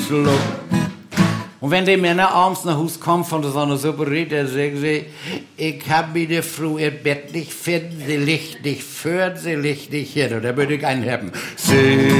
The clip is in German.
Schluck. Und wenn die Männer abends nach Hause kommen von der Sonne-Suppe, dann sagen sie, ich hab mir die Frau ihr Bett nicht finden, sie liegt nicht für, sie liegt nicht hin. Und da würde ich einen haben.